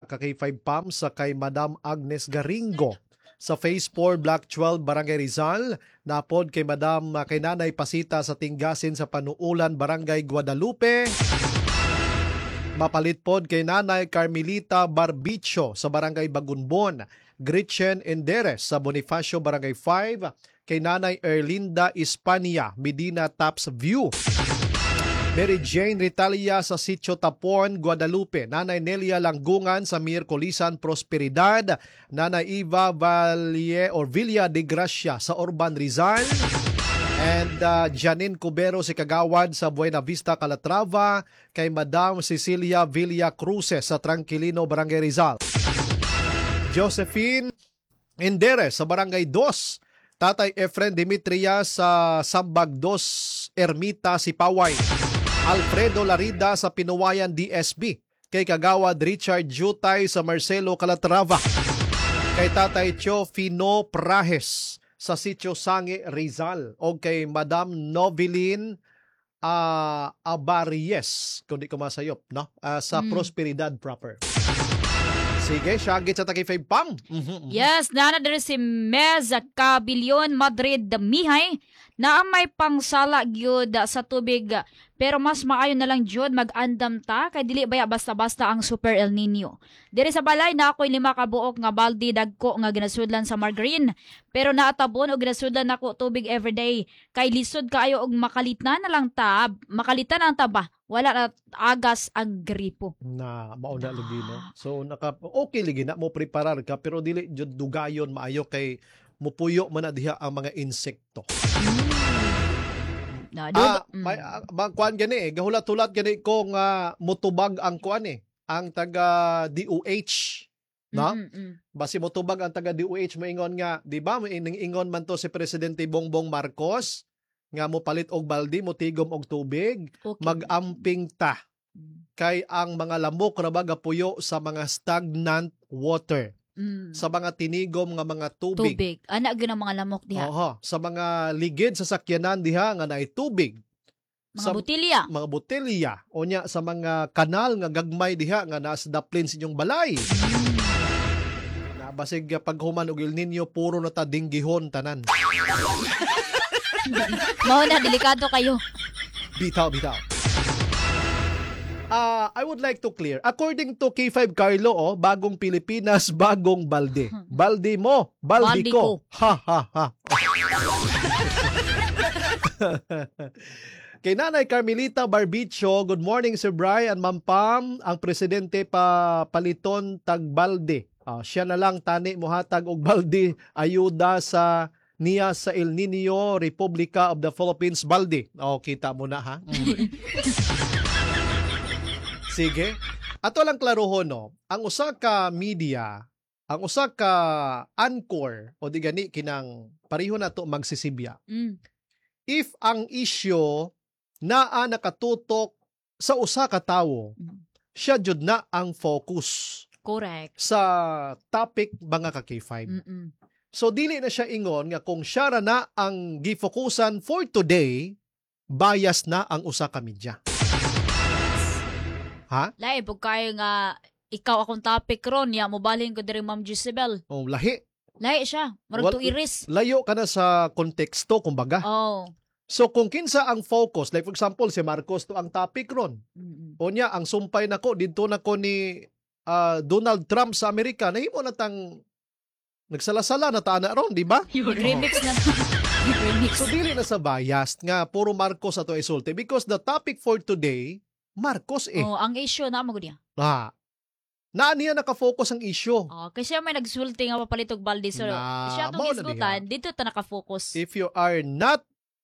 ka-K5 Pam sa kay Madam Agnes Garingo. Sa Phase 4, Block 12, Barangay Rizal. Napod kay Madam kay Nanay Pasita sa Tinggasin sa Panuulan, Barangay Guadalupe. Mapalit pod kay Nanay Carmelita Barbicho sa Barangay Bagunbon. Gretchen Enderes sa Bonifacio, Barangay 5. Kay Nanay Erlinda Hispania, Medina Taps View. Mary Jane Ritalia sa Sitio Tapon, Guadalupe. Nanay Nelia Langgungan sa Miyerkulisan, Prosperidad. Nanay Eva Villa de Gracia sa Urban Rizal. And Janine Cubero si Kagawad sa Buena Vista, Calatrava. Kay Madam Cecilia Villa Cruces sa Tranquilino, Barangay Rizal. Josephine Enderes sa Barangay 2. Tatay Efren Dimitria sa Sambag 2, Ermita, Sipaway. Alfredo Larida sa Pinuwayan, DSB. Kay Kagawad Richard Jutay sa Marcelo, Calatrava. Kay Tatay Cho Fino Prahes sa Sitio Sangi, Rizal. O kay Madam Novelin Abaries, kung di ko masayop, no? Sa Prosperidad proper. Sige, syagit sa Taki-5 Pam. Yes, nanadari si Mez Cabillion Madrid Mihay na ang may pangsala gyud sa tubig pero mas maayo na lang jud mag-andam ta kay dili baya basta-basta ang Super El Nino. Diri sa balay na ako'y 5 ka buok nga baldi dagko nga ginasudlan sa Margarine pero naatabon og ginasudlan nako tubig everyday kay lisod kaayo og makalitan na lang ta, makalitan ang taba. Wala na agas ang gripo. Na mauna lagi, no? So okay lagi na mo preparar ka pero dili jud dugayon maayo kay mupuyo man na diha ang mga insekto. Kuan gani gahulat-hulat gani ko nga mutubag ang kuan ang taga DOH, no? Basi motubag ang taga DOH maingon nga, di ba? Ingon man to si Presidente Bongbong Marcos nga mo palit og baldi, mo tigom og tubig, okay. Mag-amping ta. Kay ang mga lamok ra baga puyo sa mga stagnant water. Sa mga tinigom nga mga tubig. Ana gyud ang mga lamok diha. Oho, sa mga ligid sa sakyanan diha nga naay tubig. Mga botelya. Mga botelya. Onya sa mga kanal nga gagmay diha nga nas daplin sa inyong balay. Na basig paghuman og El Nino puro na ta dinggihon tanan. Mao na delikado kayo. Bitaw. I would like to clear. According to K5 Carlo, bagong Pilipinas, bagong balde. Balde mo, balde ko. Ha. Kay Nanay Carmelita Barbicho, good morning Sir Brian, Ma'am Pam, ang presidente pa paliton tag balde. Siya na lang tani mohatag og balde ayuda sa niya sa El Nino, Republica of the Philippines, balde. Kita mo na ha. Sige. Ato lang klarohon, no? Ang usa ka media, ang usa ka anchor, o di gani kinang pareho na to magsisibya. If ang issue naa nakatutok sa usa ka tawo, siya jud na ang focus. Correct. Sa topic mga ka K5. So dili na siya ingon nga kung siya ra na ang gifokusan for today, bias na ang usa ka media. Ha? Lahi, pag kayo nga, ikaw akong topic ron, ya, mobalhin ko diri Ma'am Gisabel. Oh, lahi. Lahi siya. Marag to iris. Layo ka na sa konteksto, kumbaga. Oh. So, kung kinsa ang focus, like for example, si Marcos to ang topic ron. O niya, ang sumpay nako dito nako ni Donald Trump sa Amerika, nahimo na tang nagsalasala na taana ron, di ba? Remix na. So, dili na sa bias nga, puro Marcos ato isulti. Because the topic for today, Marcos Oh, ang issue na mo niya. Na niya nakafocus ang issue. Kasi may nagsulti nga papalitog balde. So, siya itong isgutan, dito ta nakafocus. If you are not,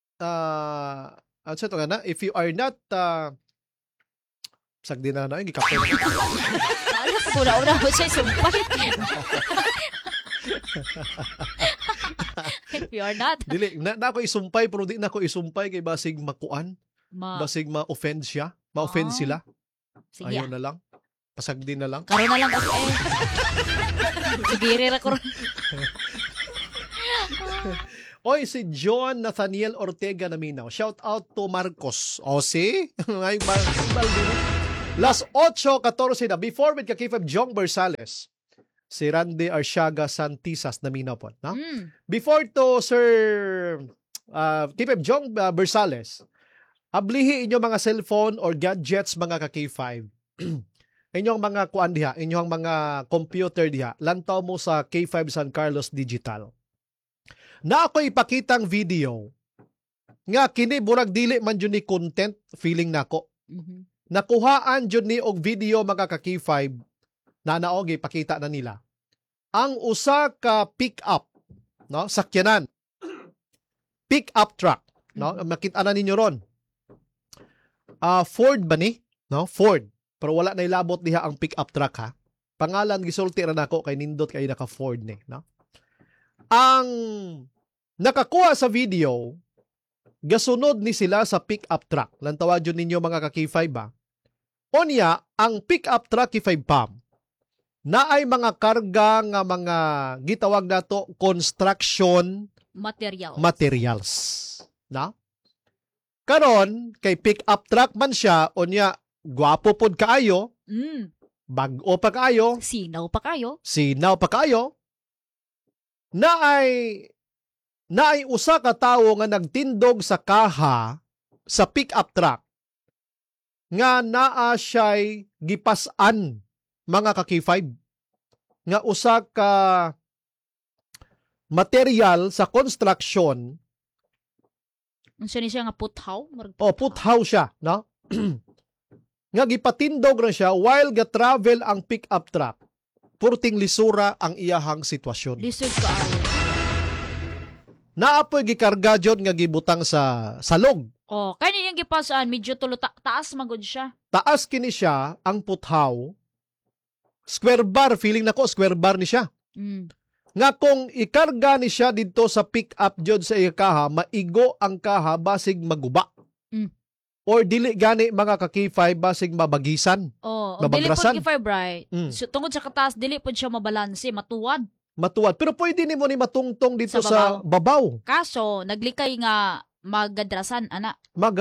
if you are not, sagdi na na, gikapin na. Ano pa una mo siya sumpay? If you are not. Dili, na ako isumpay, pero di na ako isumpay kay basig makuan. Basig ma-offend siya. Ma-offend sila. Sige. Ayaw na lang. Pasagdi na lang. Karoon na lang kasi Sige, rira ko. Oy, si John Nathaniel Ortega Naminaw. Shout out to Marcos. O si? Las 8:14 na. Before with Kakifab Jong Bersales, si Randy Arsiaga Santisas na minaw po. No? Before to, Sir Kifab Jong Bersales, ablihi inyo mga cellphone or gadgets mga ka-K5. Inyong mga kuan diha, inyong mga computer diha, lantaw mo sa K5 San Carlos Digital. Na ako ipakitang video nga kini burag dili man jud ni content feeling nako. Nakuhaan jud ni og video mga ka-K5 na naog ipakita na nila. Ang usa ka pick-up, no, sakyanan. Pick-up truck, no? Makita na ninyo ron. Ford ba ni? No, Ford. Pero wala na ilabot diha ang pick-up truck ha. Pangalan gisulti ra nako kay nindot kay naka Ford ni, no? Ang nakakuha sa video, gasunod ni sila sa pick-up truck. Lantawad yun ninyo mga ka-K5 ba? Onya, ang pick-up truck K5 PAM na ay mga karga nga mga gitawag nato construction materials. Na? Karon kay pick-up truck man siya, onya, gwapo pod kaayo, bag-o pa kaayo, Sinaw pa kayo, na ay usa ka tawo nga nagtindog sa kaha sa pick-up truck nga naa siya'y gipasan mga ka-K5 nga usa ka material sa construction. Unsa ni siya nga puthaw? Puthaw siya, no? Nga gipatindog ra siya while ga-travel ang pick-up truck. Purting lisura ang iyahang sitwasyon. Lisod kaayo. Naapoy gikarga jud nga gibutang sa salog. Kani yung gipasaan medyo tulo taas magud siya. Taas kini siya ang puthaw. Square bar, feeling nako square bar ni siya. Nga kung ikarga ni siya dito sa pick-up jud sa iya kaha, maigo ang kaha basig maguba. Or dili gani mga ka-K5 basig mabagisan. Dili mabagrasan. pod K5 right. So, tungod sa kataas dili pod siya mabalanse, matuwad. Pero pwede nimo ni matungtong dito sa babaw. Kaso naglikay nga magadrasan ana.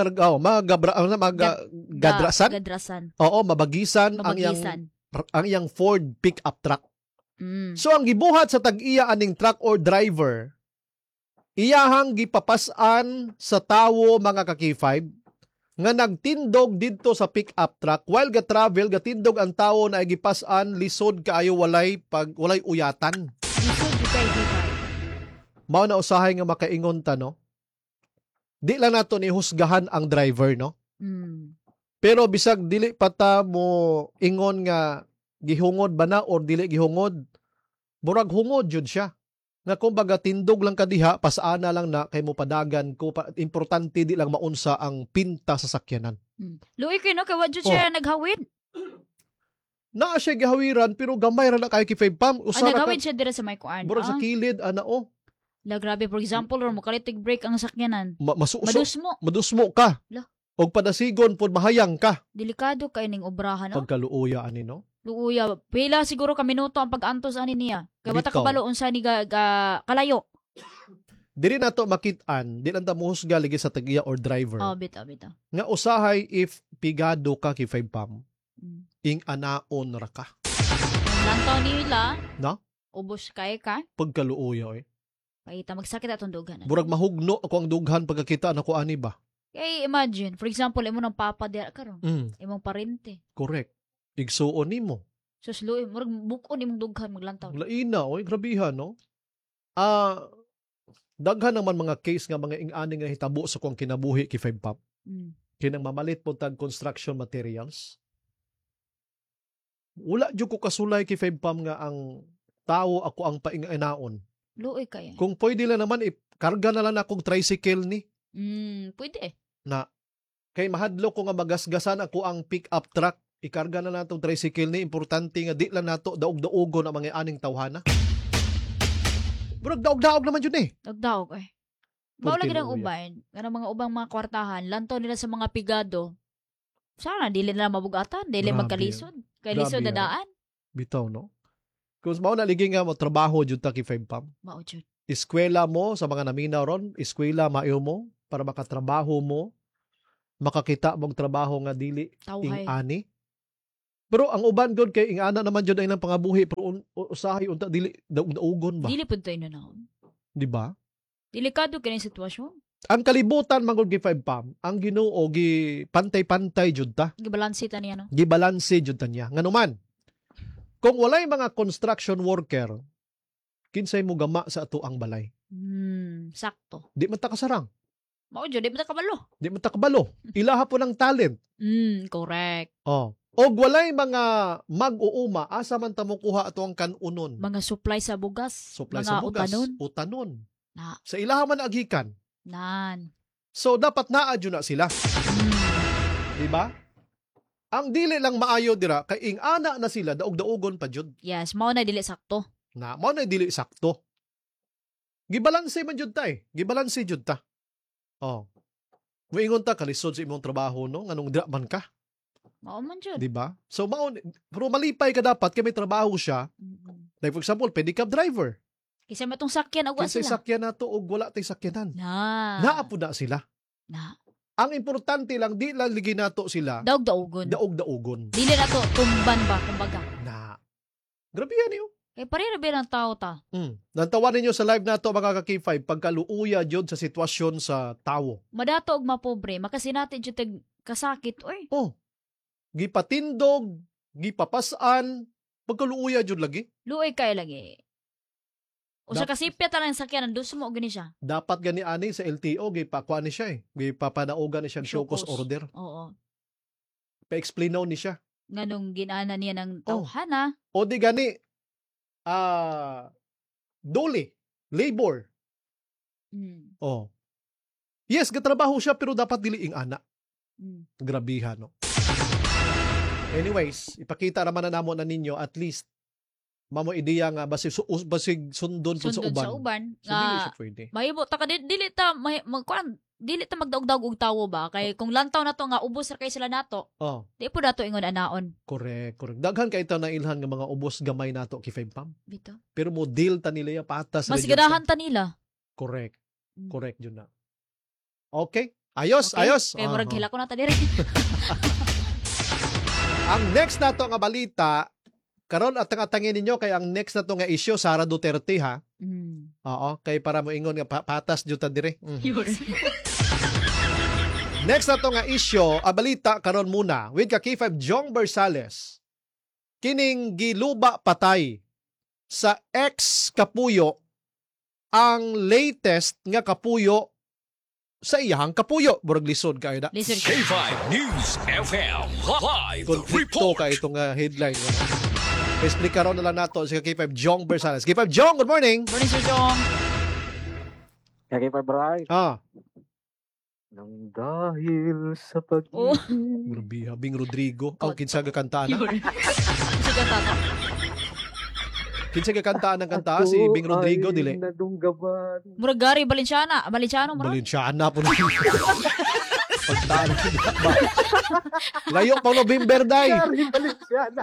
Gadrasan. Oo, mabagisan. Ang iyang Ford pick-up truck. So ang gibuhat sa tag-iya aning truck or driver, iyahang gipapasan sa tawo mga ka-K5 nga nagtindog didto sa pick-up truck while ga-travel gatindog ang tawo na gipasan lisod kaayo walay uyatan. Lisod kay Mao na usahay nga makaingon ta no. Di lang nato ni husgahan ang driver no. Pero bisag dili pa ta mo ingon nga gihungod ba na or dili gihungod, murag hungod jud siya. Nga kumbaga tindog lang kadiha, pasaana lang na kay mo padagan ko, importante di lang maunsa ang pinta sa sakyanan. Luoy kay no, kay wa jud siya naghawid. Naa siya gihawiran pero gamay ra na kay K5 PAM. Naghawid siya dira sa may kuan. Murag sa kilid, o. La grabe, for example, or mukalitig break ang sakyanan. Madusmo ka. Og padasigon pod mahayang ka. Delikado kay ning obrahan no. Pagkaluuya ani no. Luuya, pila siguro ka minuto ang pag-antos ani niya. Kay bata kabalo unsa ni kalayo. Diri nato makit-an, di lang ta mohusga ligi sa tagiya or driver. Bitaw. Nga usahay if pigado ka K5 PAM. Ing anaon ra ka. Lantaw nila. No? Ubos kay ka. Pagkaluuya Paita magsakit atong dughan. Burag mahugno ako ang dughan pagkakita nako ani ba. Kay imagine, for example, imo nang papa dira karon. Imong parente. Correct. Igsuon nimo. Susluoy, murag bukon imong dughan maglantaw. Laina, grabihan no. Daghan naman mga case nga mga ing-ani nga hitabo sa kung kinabuhi K5 PAM. Kinang mamalit po tag construction materials. Wala jud ko kasulay K5 PAM nga ang tao ako ang painganaon. Luoy kaya. Kung pwede lang naman karga na lang akong tricycle ni. Pwede. Na kay mahadlo ko nga magasgasan ako ang pick-up truck, ikarga na natong tricycle ni, importante nga di lang nato daog-daogon ang mga aning tawhana. Burag daog-daog naman yun Daog-daog Mao lagi ng uban, nga mga ubang mga kwartahan, lantaw nila sa mga pigado. Sana dili nila mabugatan, dili magkalisod. Kay lisod na daan. Bitaw no. Kung mao na ligi nga mo trabaho jud ta K5 PAM. Mao jud. Eskwela mo sa mga naminaw ron, eskwela maayo mo para makatrabaho mo, makakita mong trabaho nga dili ing ani. Pero ang uban god kay ingana naman jud ay nang pangabuhi pero usahay unta dili daugon ba, Dili pud tayo na naon. di ba? Delikado kini sitwasyon. Ang kalibutan mangod gi 5 pam, ang Ginoo gi pantay-pantay jud ta. Gibalansi ta niya no. Gibalanse jud ta niya. Nganuman, kung walay mga construction worker, kinsay mo gama sa ato ang balay. Sakto. Di man ta kasarang, Mao jud di ba ta kabalo? di man ta kabalo. Ilaha po ng talent. Correct. Oh. Og walay mga mag-uuma, asa man ta mo kuha ato ang kanunon. Mga supply sa bugas, Supply mga sa bugas, utanon. utanon. Na. Sa ilaha man agikan. Nan. So dapat naa jud na sila, di ba? Ang dili lang maayo dira kay ingana na sila daog-daogon pa jud. Yes, mao na dili sakto. Na mao na dili sakto. Gibalanse man jud ta eh. Gibalanse jud ta. Oh. Moingon ta kalisod sa imong trabaho no nganong dira man ka, Mao man jud. di ba? So mao pero malipay ka dapat kay may trabaho siya. Like for example, pedicab driver. Kisa matong sakyan agwa Kinsay sila. sakyan nato og wala tay sakyanan. Na. Naapod na sila. Na. Ang importante lang di lang ligi nato sila Daog-daogon. daog-daogon. Dili na to tumban ba kumbaga. Na. Grabe yan yun. Kay pare na ba ng tao ta? Nantawan ninyo sa live nato mga ka-K5 pagkaluuya jud sa sitwasyon sa tawo. Madato og mapobre, makasinati jud tag kasakit oy. Oh. Gipatindog, gipapasan, pagkaluuya jud lagi. Luoy kay lagi. O sa Dap- kasipya ta lang sakyan nandus mo gani siya. Dapat gani ani sa LTO gipakuha ni siya eh. Gipapanaogan ni siya show cause Show cause. order. Oo. Pa-explain now ni siya. Nganong ginana niya ng Oh. tawhana. O di gani dole, labor. Oh. Yes, gatrabaho siya pero dapat dili ing ana. Grabihan no. Anyways, ipakita naman na namo na ninyo at least mamo ideya nga basig sundon pud sa Sundon uban. sa uban. So, dili Nga, siya pwede. mahimo ta ka dili ta dili ta magdaog-daog og tawo ba kay kung lantaw na to nga ubos ra kay sila nato. Oh, Di po nato ingon anaon. correct. Daghan kay ito na ilhan nga mga ubos gamay nato kay 5 pam. Bito. Pero mo deal ta nila ya patas. Mas ra jud ganahan ta. ta nila. Correct. Mm. Correct yun na. Okay. Ayos, Okay? ayos. Kay murag Aha. hila ko na ta diri. Ang next na to nga balita, karon at tangin ninyo kay ang next na to nga issue Sara Duterte ha. Oo, kay para mo ingon nga patas jud ta dire. Next na to nga issue, balita karon muna with ka K5 Jong Bersales. Kining giluba patay sa ex kapuyo ang latest nga kapuyo sa iyahang kapuyo. Burag lisod kayo na. Listen siya. K5 News FM Live Konflikto Report. ka itong headline. Explica raw na lang nato si K5 Jong Bersales. K5 Jong, good morning! Morning Sir Jong. Kaya Bray, Ah, nang dahil sa pag Oh. grabe, Bing Rodrigo. Ang kinsa ga kantaan na. Sige tata. Kinsa ga kantaan ng kanta si Bing Rodrigo, dili. nadunggaban. Murag Gary Valenciano murag. Balenciana po na. Pagtaan na ba? Layo pang November, day. Gary Valenciana.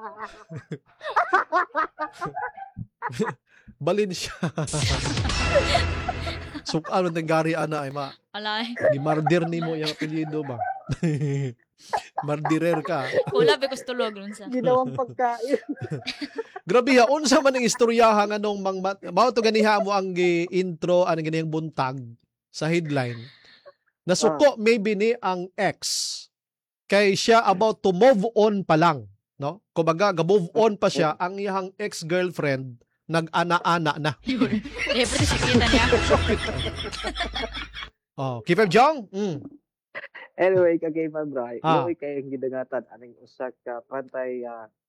Balenciana. Sukaan ng gari ana ay ma. Alay. Gimardir ni mo yung apelyido ba? Mardirer ka. Wala ba ko tulog nun sa. Ginawang pagkain. Grabe ha, unsa man ang istoryahan anong mao to ganiha mo ang intro anong ganiyang buntag sa headline. Nasuko maybe ni ang ex kay siya about to move on pa lang, no? Kumbaga ga-move on pa siya ang iyang ex-girlfriend nag-ana-ana na. Eh, pwede sikita niya. Oh, Keep Jong. Anyway, kagayman Bray, Ah. iloy kayong gidangatan aning usa ka pantay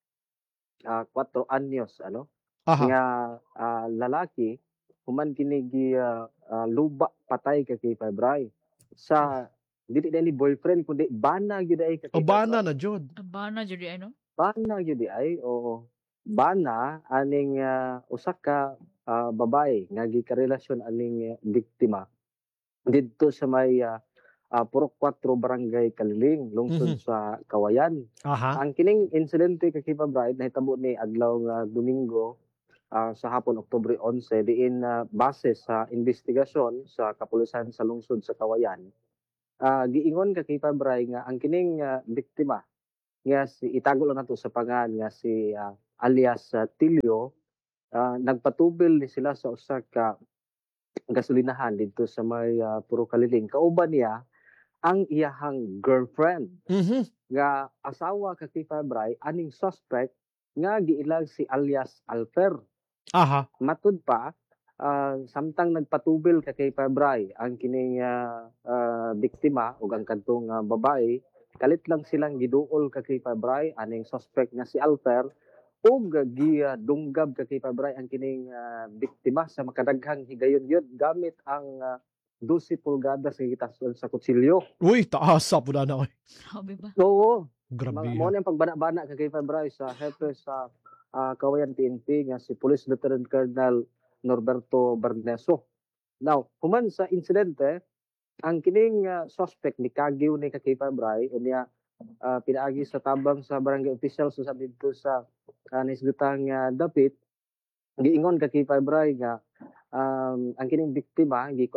4 anyos ano Aha. nga lalaki human kini gi luba patay kay Bray sa dili na ni boyfriend kundi bana gyud ay kay Obana na jud. Abana jud ano? bana gyud ay o bana aning usa ka babae nga gikarelasyon aning biktima didto sa may Purok 4 Barangay Kaliling lungsod sa Kawayan. Aha. Ang kining insidente kay Bride nahitabo ni adlaw nga Domingo sa hapon Oktubre 11 diin base sa investigasyon sa kapulisan sa lungsod sa Kawayan. Giingon ka kay Bride nga ang kining biktima nga si itago lang nato sa pangan nga si alias Tilio, nagpatubil ni sila sa usa ka gasolinahan dito sa may Puro Kaliling. Kauban niya ang iyahang girlfriend Mhm. nga asawa kay Febray aning suspect nga giilag si alias Alfer. Aha. Matud pa samtang nagpatubil kay Febray ang kining biktima ug ang kadtong babae, kalit lang silang giduol kay Febray aning suspect nga si Alfer ug gidunggab kay Febray ang kining biktima sa makadaghang higayon gamit ang 12 pulgadas nga gitasol sa kutsilyo. Uy, taasa po na oy. Sabi ba? Oo. Grabe. Mo na ang pagbana-bana kay Febray sa hepe sa Kawayan PNP nga si Police Lieutenant Colonel Norberto Berneso. Now, human sa insidente, ang kining suspect ni Kagiw ni kay Febray unya pinaagi sa tabang sa barangay official sa dito sa nisgutang dapit giingon kay Febray nga ang kining biktima gi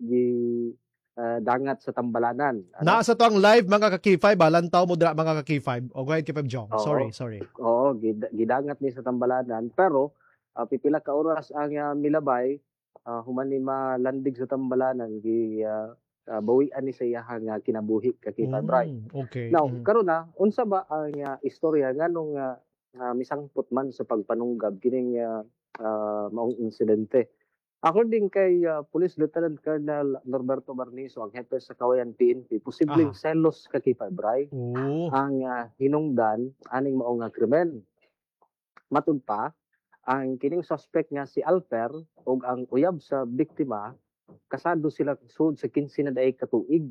dangat sa tambalanan. Naa sa to ang live mga ka-K5, balantaw mo dira mga ka-K5. O go ahead K5 Jong. Oo. Sorry. Oo, gidangat ni sa tambalanan pero pipila ka oras ang milabay human ni malandig sa tambalanan bawian ni sa iyahang kinabuhi kay Febray. Okay. Now, karon na unsa ba ang istorya nganong misangpot man sa pagpanunggab kining maong insidente? According kay Police Lieutenant Colonel Norberto Barnizo, ang hepe sa Kawayan PNP, posibleng selos kay Febray Oh. ang hinungdan aning maong krimen. Matud pa, ang kining suspect nga si Alper ug ang uyab sa biktima kasado sila sud sa 15 na daay katuig.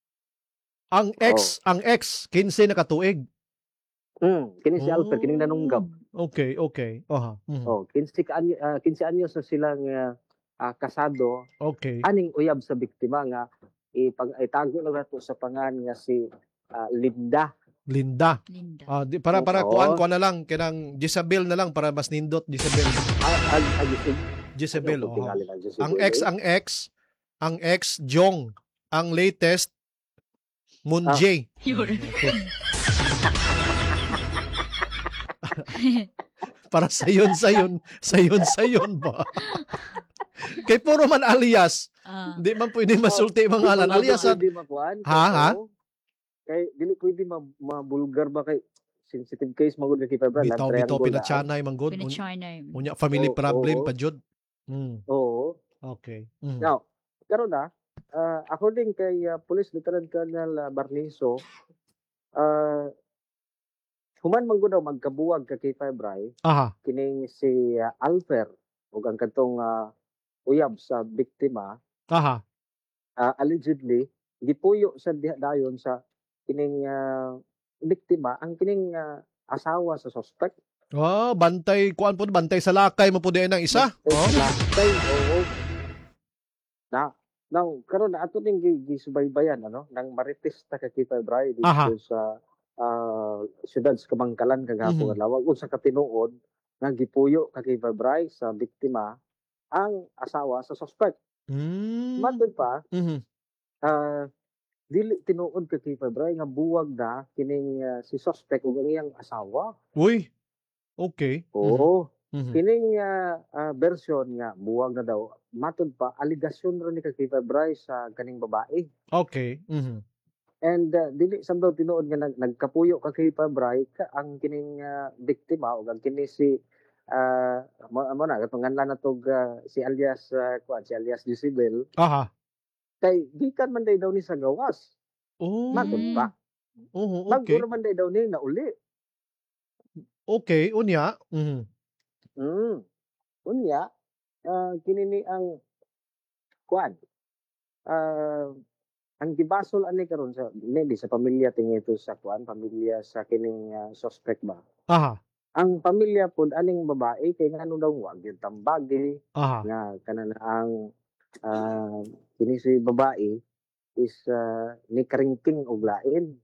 Ang ex 15 na katuig. Kini si Alper kining nanunggab. Okay. Aha. 15 anyos na silang kasado Okay. aning uyab sa biktima nga itago lang nato sa pangan nga si Linda. Linda. Para Oo. kuan na lang kinang Jezebel na lang para mas nindot Jezebel. Jezebel. Ang ex Jong, ang latest Munjay. Para sayon ba? Kay puro man alias. Di man pwede masulti mga ngalan. Alias Di makuan. Ha? Kay dili pwede mabulgar ba kay sensitive case magud kay Febray. Bitaw pinachanay manggod. Unya family problem pa jud. Oo. Okay. Now, karon na according kay Police Lieutenant Colonel Barnizo, human man gud daw magkabuwag kay Febray Aha. kining si Alfer ug ang kadtong uyab sa biktima Aha. allegedly gipuyo sa dayon sa kining biktima ang kining asawa sa suspect. Bantay kuan po, bantay sa lakay mo po din ang isa. Lakay, oo. Now, karon na ato ning gisubaybayan nang Marites ta kay Febray dito Aha. sa siyudad sa Kamangkalan kagahapon nga lawag unsa ka tinuod nga gipuyo kay Febray sa biktima ang asawa sa suspect. Matud pa, dili tinuod kay Febray nga buwag na kining si suspect ug ang iyang asawa. Uy. Okay. Oo. Kining version nga buwag na daw. Matud pa aligasyon ra ni kay Febray sa kaning babae. Okay. And dili sam daw tinuod nga nagkapuyo kay Febray ang kining biktima ug ang kini si mo na katong nganlan natog si alias si alias Jezebel. Aha. Kay gikan man daw ni sa gawas. Matud pa. Okay. Maguro man daw ni na uli. Okay, unya. Unya kini ni ang kuan. Ang gibasol ani karon sa maybe sa pamilya tingin ito sa kuan, pamilya sa kining suspect ba. Aha. Ang pamilya pod aning babae kay ngano daw wag yung tambagi Aha. nga kanang ang kini si babae is ni karingting og lain.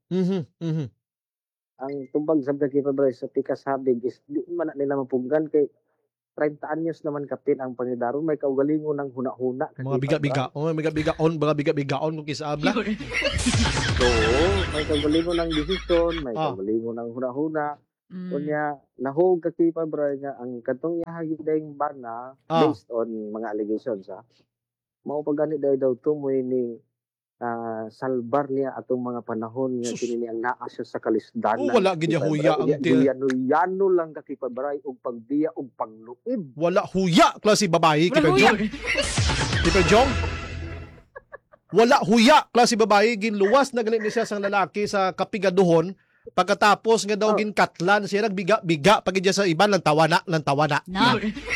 Ang tubag sa kay Febray sa pikas habig is di man na nila mapunggan kay 30 anyos naman kapin ang pangidaron, may kaugalingon ng huna-huna. Mga biga-bigaon, mga biga-bigaon kung kisabla. So, may kaugalingon ng desisyon, may Ah. kaugalingon ng huna-huna. Mm. Kunya, nahog kay Pabray nga ang katong ihagid dayong bana Ah. based on mga allegations, mao pa gani daw tumoy ni salbar niya atong mga panahon nga Sus. kinini ang naa siya sa kalisdanan. Oh, wala gid niya huya ang Yano lang ka kay Pabray og pagbiya og pangluib. Wala huya klase babae Wala kay huya. Jong. Kay Jong. Wala huya klase babae ginluwas na ganit ni siya sang lalaki sa kapigaduhon. Pagkatapos nga daw Oh. ginkatlan siya nagbiga-biga pag sa iban lang tawa na. Na.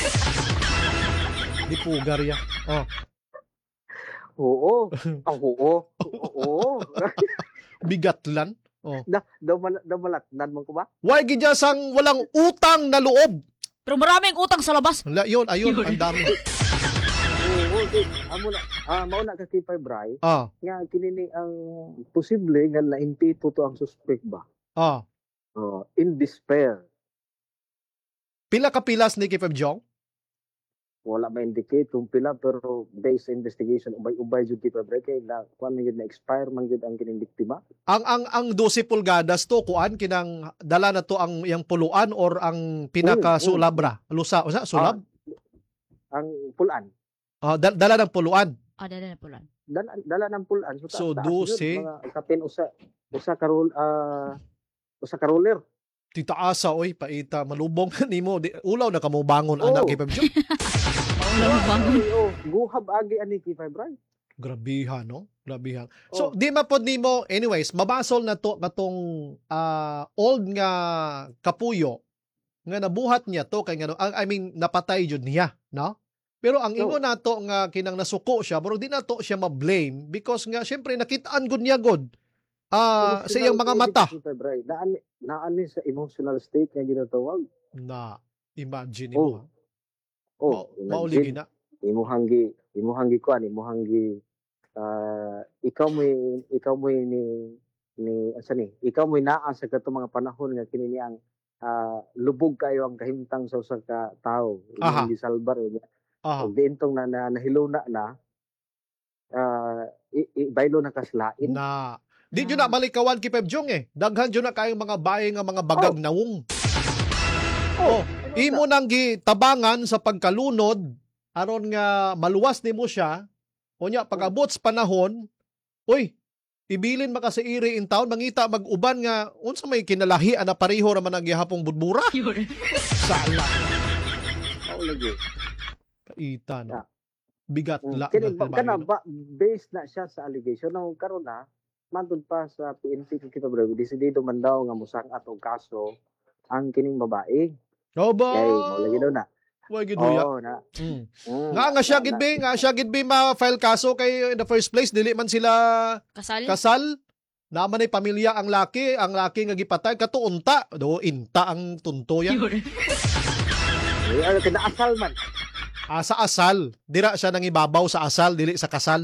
Di pugar ya. Oh. Oo. Ang oo. Oo. Bigatlan. Oh. Daw malatnan mo ko ba? Why gid niya sang walang utang na loob. Pero maraming utang sa labas. Wala yun, ayun, ang dami. Oo. Amo na mao na ka kay Pabray Ah, nga kinini ang posible nga naimpito to ang suspect ba. ah. In despair. Pila ka pilas ni kay Jong? Wala ma-indicate kung pila pero based investigation ubay-ubay jud kay Pabray kay na kuan man gyud na expire man gyud ang kining biktima. Ang 12 pulgadas to kuan kinang dala na to ang yang puluan or ang pinaka sulabra. Lusa, usa sulab? Ang pulan. Dala ng puluan. Dala na po lang. Dala ng pulan. So, taas 12. yun, mga kapin usa ka roller. Tita asa oy paita malubong nimo ulaw na kamo bangon anak Oh. kay Jong. Mauna mo bangon. Guhab agi ani kay Pabray. Grabihan no? Grabihan. So Oh. di mapod nimo anyways mabasol na to katong old nga kapuyo nga nabuhat niya to kay nga I mean napatay jud niya, no? Pero ang ingon nato nga kinang nasuko siya, pero di nato siya ma-blame because nga syempre nakitaan gud niya god sa iyang mga mata. Pabray. Naan ni sa emotional state nga ginatawag. Na imagine Oh. mo. Imagine. Mauli na. Imuhanggi kuan, ikaw mo ikaw mo naa sa katong mga panahon nga kini ang lubog kayo ang kahimtang sa usa ka tawo. Aha. Hindi salbar Ah, og diintong na nahiluna na baylo na kaslain. na di jud na malikawan kay Jong eh. Daghan jud na kayong mga baye nga mga bagag nawong. Oh, imo nang gitabangan sa pagkalunod aron nga maluwas nimo siya. Unya pag-abot sa panahon, oy, ibilin maka sa iri in town mangita mag-uban nga unsa may kinalahi ana pareho ra man ang gihapong budbura. Sala. Mao lagi. Kaita no. Yeah. Bigat la. Kini kana ba based na siya sa allegation na karon na mantud pa sa PNP kita bro desidido man daw nga musang-at og kaso ang kining babae. Oh ba? Kay mao lagi daw na. Why gid huya? Oo na. Nga siya gid be ma-file kaso kay in the first place dili man sila Kasal? kasal. Naman ay pamilya ang laki nga gipatay katuunta. Do inta ang tuntoyan. Ay kinaasal man. Sa asal, dira siya nang ibabaw sa asal dili sa kasal.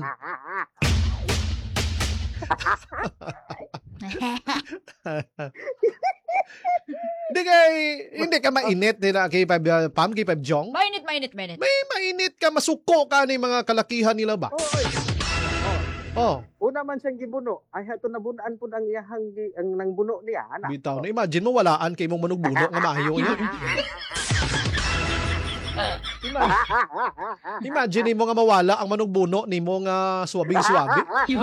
Hindi ka mainit nila kay Pam kay Jong. Mainit. May mainit ka masuko ka ni mga kalakihan nila ba? Oy. Oh, Una man siyang gibuno, ay hato nabunan pud ang iyahang ang nangbuno niya ana. bitaw na imagine mo walaan kay mong manugbuno nga maayo niya. Imagine mo nga mawala ang manugbuno nimo nga suwabing-suwabi.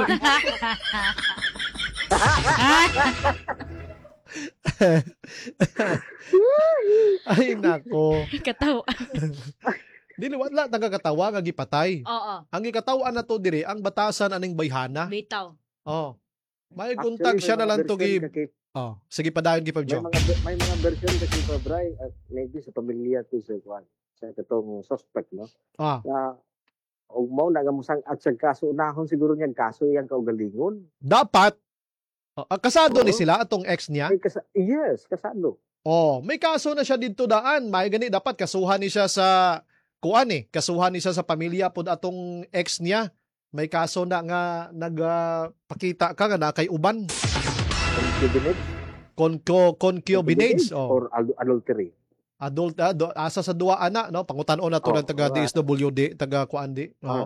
Ay nako. Katawa. Dili wala tagakatawa nga gipatay. Oo. Ang gikatawan na to diri ang batasan aning bayhana. Bitaw. Oh. May untag siya na lang to gi. Oh, sige padayon gi May Jong. may mga version kasi Pabray at maybe sa pamilya to sa kwan sa katong suspect no. Ah, Na og mao na nga musang at sa kaso unahon siguro niyan kaso iyang kaugalingon. dapat kasado ni Oo. sila atong ex niya. Ay yes, kasano. Oh, may kaso na siya dito daan. May gani dapat kasuhan ni siya sa kasuhan ni siya sa pamilya pod atong ex niya. May kaso na nga nagpakita ka nga na kay uban. Concubinage Concubinage. Oh. or adultery. Adult asa sa duwa ana no pangutan-on na to ng taga DSWD taga kuandi. Oh.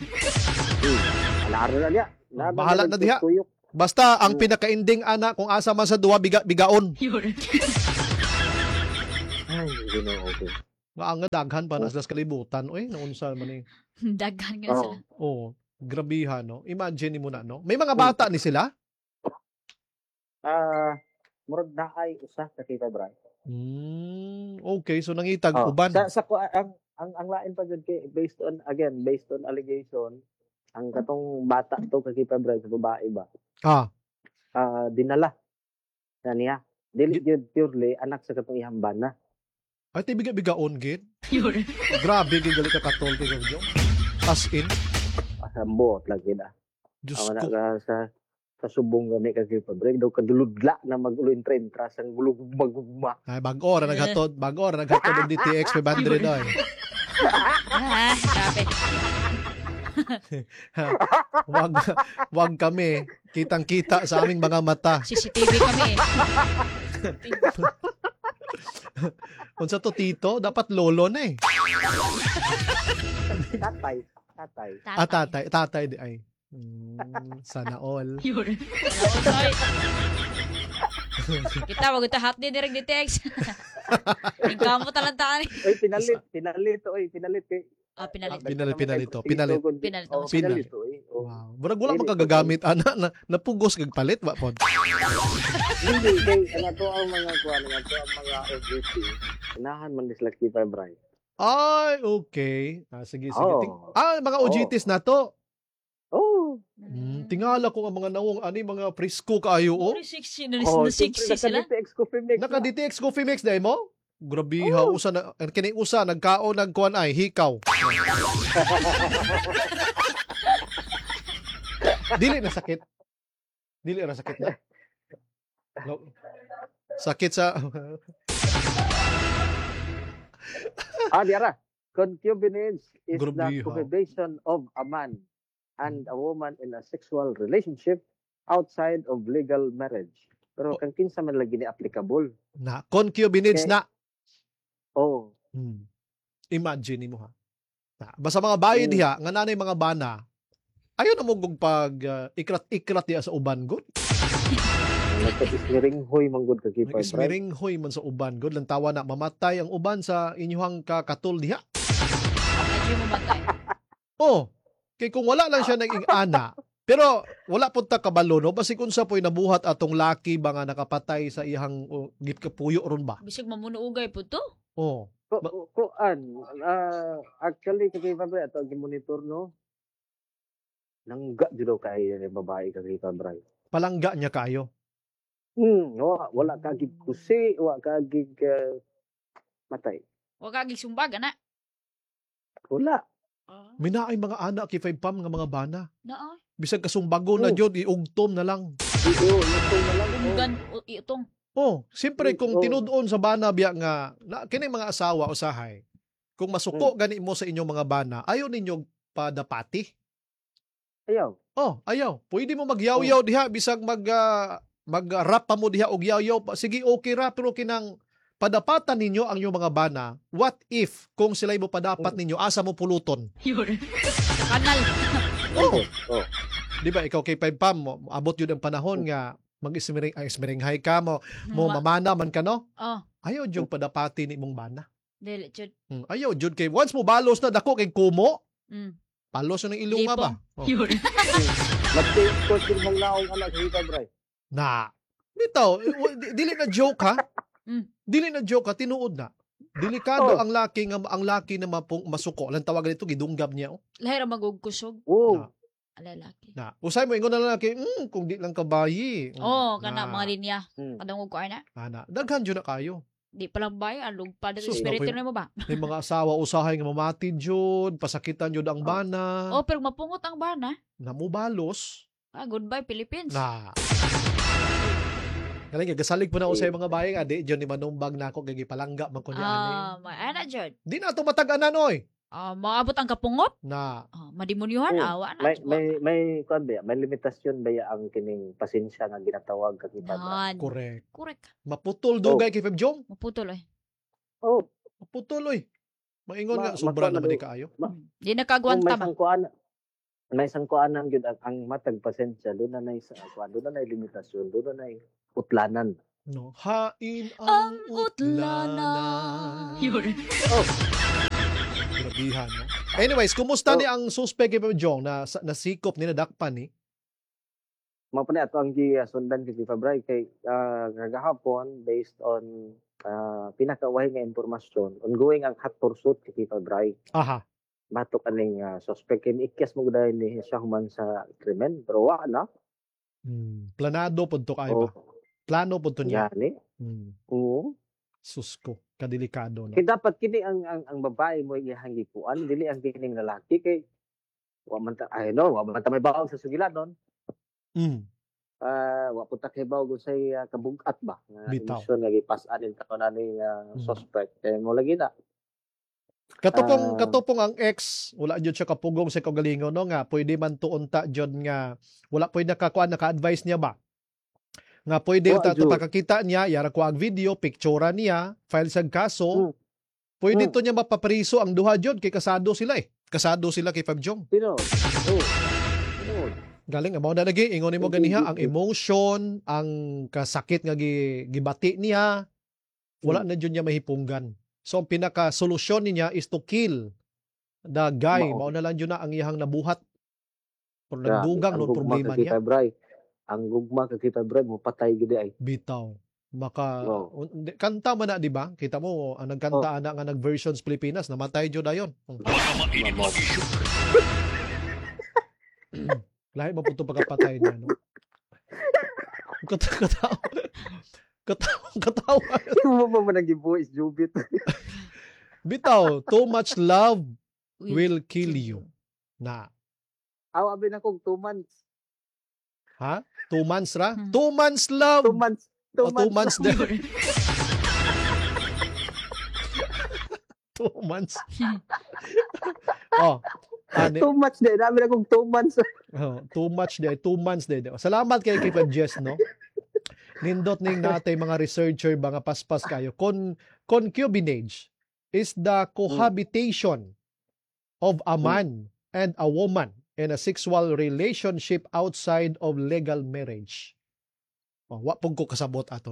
Alaro na niya. Bahala na diha. Basta ang pinaka-ending ana kung asa man sa duwa bigaon. Ay, Ginoo ko. Ang daghan pa na sa kalibutan oy naunsa man eh. Daghan nga sila. Oh, grabihan no. Imagine mo na no. May mga bata ni sila. Murag na ay usa ka kita bra. Okay, so nangitag uban. Ang lain pa jud kay based on allegation, ang katong bata to ka kita bra sa babae ba. Dinala na niya. Dili jud purely anak sa katong ihang bana. Ay bigaon gid. Grabe gid gali ka katol kay Gabjo. As in, Asambot lagi na. Diyos Ang ko. sa subong gani ka kita bra daw kaduludla na mag-ulo entrance ang bulog magugma. Ay bago ra naghatod og DTX 500 oy. Grabe. Wag kami kitang-kita sa aming mga mata. CCTV kami eh. Unsa to tito, dapat lolo na eh. Tatay. Tatay di ay. Sana all. Sorry. Kita wag ta hot din direct DTX. Ikaw mo talantaan. Oy pinalit kay Pinalit. Pinalit. Wow. Murag wala magagagamit ana napugos kag palit wa pod. Hindi kay to ang mga OGT. Inahan man dis laki pa bray. Ay, okay. Sige. Oh. Mga OGTs na to. Oh. Tingala ko ang mga nawong mga presko kaayo oh. 6 sila. Naka-DTX Coffee Mix dai mo? Grabe ha usa na kini usa nagkaon nagkuan ay hikaw. Dili na sakit na. No. Sakit sa Diara. Concubinage is Grabe, the cohabitation of a man and a woman in a sexual relationship outside of legal marriage. Pero kang kinsa man lagi ni applicable. na concubinage Okay. na. Oh. Imagine mo ha. Basta mga bayad diha nga nanay mga bana. Ayo na mo pag ikrat diha sa uban god. Nagkasmiringhoy manggod ka kipay. Ismiringhoy man sa uban god lantawa na mamatay ang uban sa inyuhang kakatol diha. Medyo mamatay. Oh, kay kung wala lang siya naging ana, pero wala pud ta kabalo no basi kun sa poy nabuhat atong laki ba nga nakapatay sa iyang gitkapuyo ron ba. Bisig mamunuugay po to. Oh, Actually kay pabray ato gi-monitor no. Nangga jud daw kay ni babae ka kay pabray. palangga niya kayo. Wala ka gig kusi, wala ka gig matay. Wa ka gigsumbaga na. Wala. Minaay mga anak kay 5 pam nga mga bana. Naa. Bisag kasumbago na jud iugtom na lang. Ito na lang. Unggan itong. Oh, siyempre kung Oo. tinud-on sa bana biya nga kini mga asawa usahay. Kung masuko gani mo sa inyong mga bana, ayaw ninyo padapati. Ayaw. Oh, ayaw. Pwede mo magyaw-yaw diha bisag mag-rap pa mo diha og yaw-yaw pa. Sige, okay ra pero kinang padapatan ninyo ang inyong mga bana. What if kung sila'y mo padapat ninyo asa mo puluton? Sa kanal. Oh, Oh. di ba ikaw kay 5 pam mo abot yun ang panahon nga mag-ismiringhay ka mo mamana man ka no? Oh, Ayaw jud padapati ni mong bana. dili jud. Ayaw jud kay once mo balos na dako kay kumo, Mm. palos na ng ilunga ba? Oh. Mag-take ko mong laong anak kay pabray. Na. Bitaw, dili na joke ha. Mm. Dili na joke ha, tinuod na. Delikado ang laki na masuko. Lang tawagan ito gidunggab niya oh. Lahir ang magugkusog. Na. Oh. Alalaki. Na. Usay mo ingon na lalaki, kung di lang kabayi. Kana Na. mga linya. Mm. Kadangog ko na. Na. Daghan jud na kayo. Di pa lang bayo, alog pa dito Sus, espiritu napoy- na mo ba? May mga asawa usahay nga mamati jud, pasakitan jud ang bana. Oh, pero mapungot ang bana. Namubalos. Goodbye Philippines. Na. Galing gasalig po na usay mga bayang adi jud ni manumbag na ako gagi palangga man kunya ani. May ana jud. Di na to matag-anan oy. Maabot ang kapungot. Na. Madimunyuhan, Oh, awa na. May kuan ba? May limitasyon ba ang kining pasensya nga ginatawag ka kay pabray? Yan. Correct. Correct. Maputol dugay kay Feb Jong. Maputol eh. Oh, Putuloy. Maingon nga, makuha sobra naman di kaayo. Di Kung nakagwanta may ba? sangkuanan gyud ang matag pasensya, doon na nay sa kuan, doon na nay limitasyon, doon na nay utlanan. No, hain Ang ang utlanan. Oh, Grabihan, no? Anyways, kumusta Oh. ni ang suspect kay Jong na nasikop ni nadakpan ni? mao pa ni ato ang sundan kay Fabray kay kagahapon based on pinakawahi nga impormasyon, ongoing ang hot pursuit kay Fabray. Aha. Batok aning suspect kay ikyas mo gud ni siya human sa krimen, pero wa na. Planado pud to kay ba? Oh, Plano pud to niya. gani. Oo. Susko, kadelikado no. Kay dapat kini ang babae mo iyang gipuan, dili ang kining lalaki kay wa man ta wa man ta may bawang sa sugilanon. Mm. Wa po ta kay bawang say kabugat ba nga Bitaw. imisyon nga gipas-an ta ko ni suspect kay mo lagi na. Katupong ang ex, wala jud siya kapugong sa kagalingon no nga pwede man tuunta jud nga wala pwede nakakuan naka-advise niya ba? Nga pwede Wa, ta Jud. pagkakita niya, yara ko ang video, pictura niya, file sa kaso, pwede to niya mapapriso ang duha jud kay kasado sila eh. Kasado sila kay Fab Jong. Sino? Sino? Galing amo na lagi ingon nimo ganiha ang emotion, ang kasakit nga gibati niya, wala na jud niya mahipunggan. So ang pinaka solusyon niya is to kill the guy. Mao. Mao na lang jud na ang iyang nabuhat. Pero Grabe, nagdugang ang no gugma problema kay niya. Fabray. Ang gugma kay Fabray mo patay gid ay. Bitaw. Maka Wow. kanta man na di ba? Kita mo ang nagkanta ana nga nag-versions Pilipinas namatay jud dayon. Mga mainit na issue. Lahi mo punto pagkapatay niya no. Katawa. Mo pa man nagibuhis jubit. Bitaw, too much love will kill you. Na. Awa bin ako 2 months. Ha? 2 months ra? Hmm. 2 months love. 2 months. 2 Oh, 2 months din. 2 months. Oh. 2 months din. Dami akong 2 months. Oh, too much din. 2 months din. Salamat kay Kip Jess, no? Nindot ning natay mga researcher mga paspas kayo. Concubinage is the cohabitation of a man and a woman in a sexual relationship outside of legal marriage. Oh, wa pug ko kasabot ato.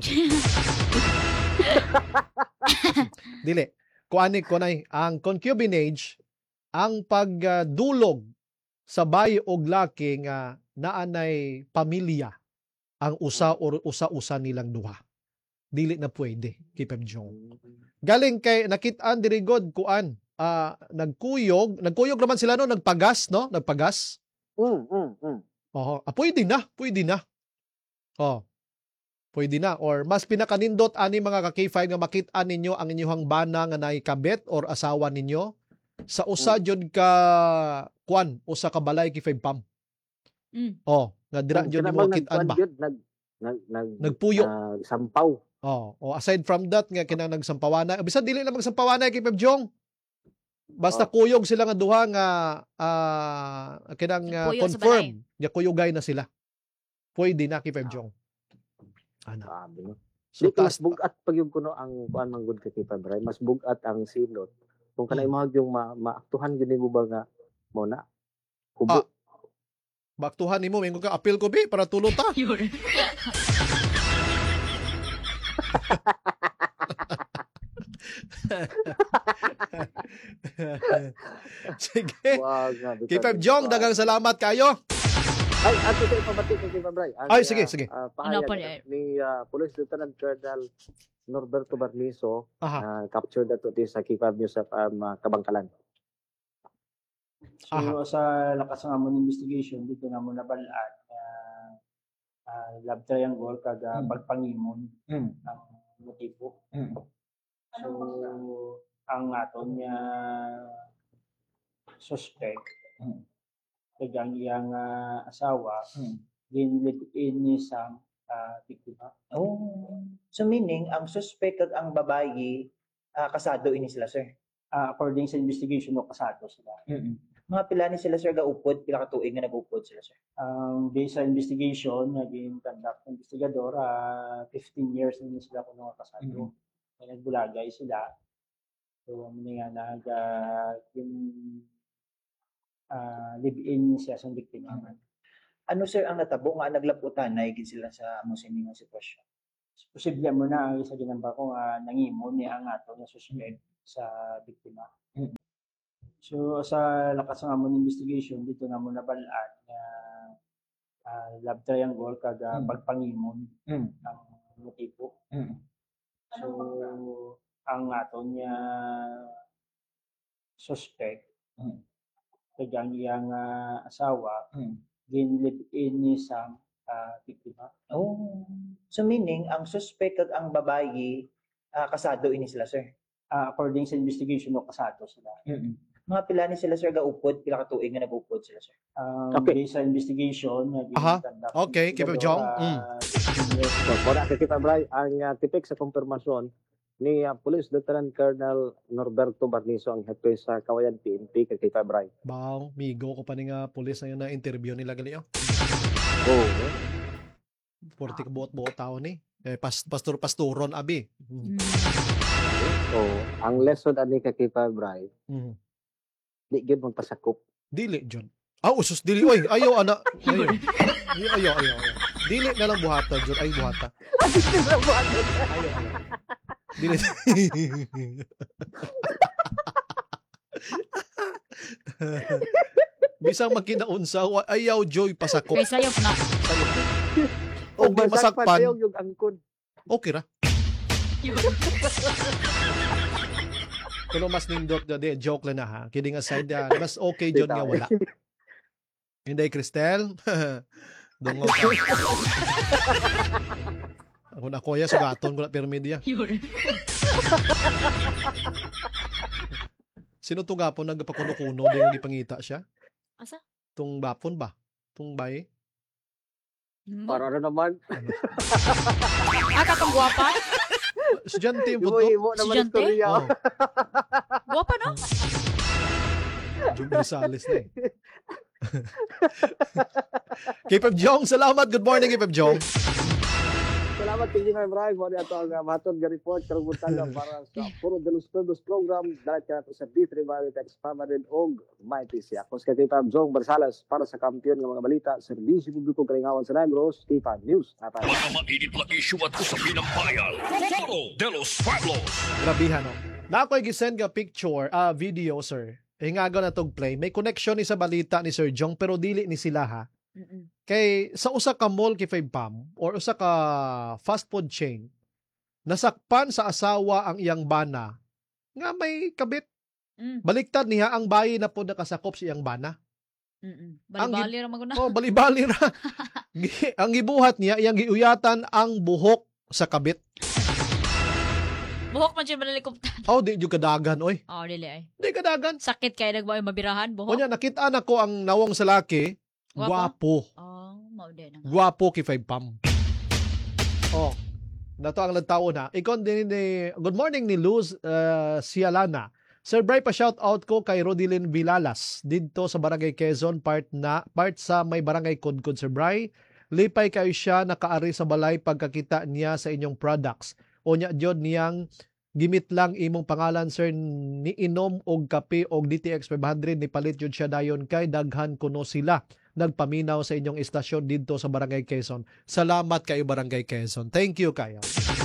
Dili. Kunay ang concubinage ang pagdulog sa bayi og laki nga naanay pamilya ang usa-usa nilang duha. Dili na pwede kay Pep Jong. Galing kay nakit-an diri god kuan nagkuyog naman sila no nagpagas no nagpagas. Oho, pwede na. Oh. Pwede na or mas pinakanindot ani mga ka-K5 nga makit-an ninyo ang inyong bana nga naikabit or asawa ninyo sa usa jud ka kuan usa ka balay kay 5 pam. Oh, nga dira jud nimo makit-an ba? Nagpuyo. Sampaw. Oh, aside from that nga kinang nagsampawana, bisan dili na magsampawana kay Pep Jong. Basta kuyog sila nga duha nga kinang Puyo sa confirm, nga kuyogay na sila. Pwede na kay Pep Jong. Ana. Sabi no. So Mas taas bugat pag yung kuno ang kuan man gud kay Fabray, mas bugat ang silot. Kung kanay mo yung maaktuhan gid mo ba nga mo na. Kubo. baktuhan nimo mingon ka appeal ko bi para tulo ta. Sige. Wag nga. Kay Pep Jong dagang salamat kayo. Ay, ato sa ipabati kay Fabray. Ay, sige. Ano pa niya? Ni Police Lieutenant Colonel Norberto Barniso, Aha. captured ato ti sa Kipab niyo sa Kabangkalan. So sa lakas ng amon investigation dito na mo nabalaan love triangle kag pagpangimon ang motibo. So ang aton nga suspect kag ang iyang asawa ginlitin ni sa biktima. So meaning, ang suspect at ang babae, kasado ini sila, sir? According sa investigation no kasado sila. Mga pila ni sila, sir, gaupod? Pila ka tuig nga nag-upod sila, sir? Based sa investigation, naging conduct ng investigador, 15 years na sila kung mga kasado. Nagbulagay sila. So muni nga yung live-in siya sa biktima. Ano sir ang natabo nga naglaputan na higit sila sa amo sa inyong sitwasyon? Posible mo na sa ginamba ko nga nangimo niya ang ato na suspect sa biktima. So sa lakas ng amon investigation dito na mo nabalaan nga love triangle kag pagpangimon ang motibo. So ang ato niya suspect kag ang iyang asawa gin live-in ni Sam biktima. So meaning ang suspect kag ang babayi kasado ini sila sir. According sa investigation no kasado sila. Mga pila ni sila sir gaupod, pila ka tuig nga nagupod sila sir. Okay. Based sa investigation na Aha. ginaconduct Okay, Keep Up Jong. So, para kay Kita Bray, ang tipik sa kumpirmasyon ni Police Lieutenant Colonel Norberto Barnizo ang hepe sa Kawayan PNP kay Kita Bray. Baw, migo ko pa ni nga pulis na yun na interview nila gali. Oo. 40 ka buot-buot tao ni. Pastoron abi. So, ang lesson ani kay Kita Bray, di gyud mo pasakop. Dili, John. Usus, dili. Oy, ayaw, ana. Ayaw. Dili na lang buhata, John. Ay, buhata. Ayaw. Dili. Bisang makinaunsa, ayaw, Joy, pasakop. Kay sayop na. O di masakpan, Ayaw yung angkon. okay ra. Kuno mas nindot de joke lang na ha. Kidding aside, mas okay John nga wala. Hindi, Cristel. Dungo ka. Ako na kuya, sugaton ko na permedia. Sino itong gapon nagpakuno-kuno din yung ipangita siya? Asa? Itong bapon ba? Itong bayi? Para na naman. Kakang guwapa? Estudyante yung punto. Ibo naman Estudyante? istorya. Oh, Guwapa no? Jung Rizales na eh. Keep Up Jong, salamat. Good morning, Keep Up Jong. Salamat kay Jimmy Bray mo ato ang matod nga report karong buntag para sa Puro de los Todos program dahil ka sa D3 Valley Text Pamarin og Mighty siya. Kung sa Keep Up Jong Barsalas para sa kampiyon nga mga balita, serbisyo publiko kalingawan sa Negros, Keep Up News. Mga mainit na issue at usapin ng bayan. Foro de los Pueblos. Grabihan, no? Na ako'y gisend nga picture, video, sir. Hingago na tog play. May connection ni sa balita ni Sir Jong pero dili ni sila ha. Kay sa usa ka mall kay Pam or usa ka fast food chain, nasakpan sa asawa ang iyang bana nga may kabit. Baliktad niya ang bayi na po nakasakop sa iyang bana. Bali-bali ra maguna. Oh, bali-bali ra. Ang gibuhat niya, iyang giuyatan ang buhok sa kabit. Buhok man siya balalikuptan. Oh, di jud kadagan oy. Oh, dili ay. Di kadagan. Sakit kay nagbaoy mabirahan buhok. Kunya nakita na ko ang nawong sa laki, guwapo. Oh, mao din. Guwapo kay Pam. Oh. Nato ang nagtao na. Ikon din ni good morning ni Luz Sialana. Sir Bray, pa shout out ko kay Rodilyn Vilalas dito sa Barangay Quezon, part sa may Barangay Kudkud. Sir Bray, lipay kayo siya nakaari sa balay pagkakita niya sa inyong products. O nya jod niyang gimit lang imong pangalan sir ni inom og kape og DTX 500 ni palit jud siya dayon kay daghan kuno sila nagpaminaw sa inyong istasyon dito sa Barangay Quezon. Salamat kayo Barangay Quezon. Thank you kayo.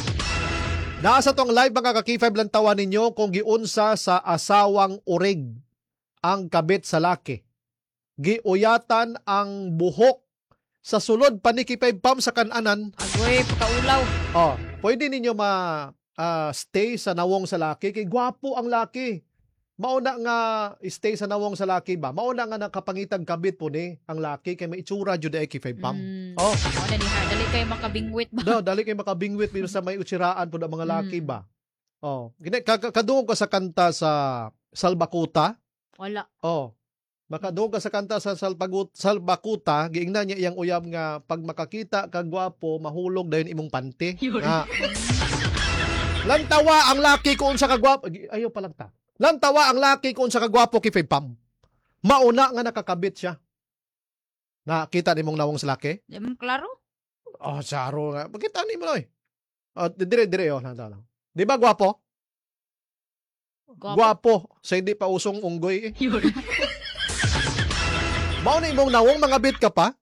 Nasa tong live mga ka-K5 lang tawan ninyo kung giunsa sa asawang urig ang kabit sa laki. Giuyatan ang buhok sa sulod pa ni K5 Pam sa kananan. Agoy, pakaulaw. Oh, pwede ninyo stay sa nawong sa laki kay gwapo ang laki. Mauna nga stay sa nawong sa laki ba? Mauna nga nakapangitag kabit po ni ang laki kay may itsura jud ay K5 Pam. Oh, Ano ni ha, dali kay makabingwit ba? dali kay makabingwit pero sa may utsiraan po ng mga laki ba. Oh, kadungog ka sa kanta sa Salbakuta. Wala. Oh. Makadungog ka sa kanta sa Salbakuta, giingnan niya iyang uyab nga pag makakita kag gwapo, mahulog dayon imong pante. Lantawa ang laki kung sa kagwapo. Ayaw pa lang ta. Lantawa ang laki kung sa kagwapo kay Pam. Mauna nga nakakabit siya. Nakita ni mong nawong sa laki? Di mo klaro? Oh, saro nga. Pakita ni mo, oy. Oh, dire, oh. Di ba gwapo? Gwapo. Sa hindi pa usong unggoy eh. Mao na imong nawong mga bit ka pa?